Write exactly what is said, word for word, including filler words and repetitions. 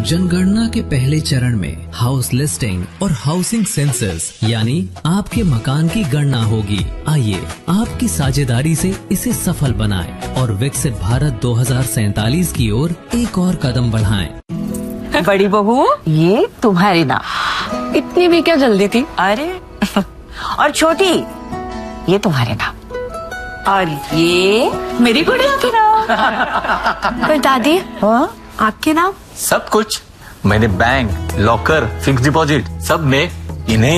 जनगणना के पहले चरण में हाउस लिस्टिंग और हाउसिंग सेंसस यानी आपके मकान की गणना होगी। आइए आपकी साझेदारी से इसे सफल बनाएं और विकसित भारत दो हज़ार सैतालीस की ओर एक और कदम बढ़ाएं। बड़ी बहू, ये तुम्हारी नाम। इतनी भी क्या जल्दी थी? अरे और छोटी, ये तुम्हारे नाम। और ये मेरी गुड़िया के नाम। पर दादी, हाँ? आपके नाम? सब कुछ मैंने बैंक, लॉकर, फिक्स डिपॉजिट सब में इन्हें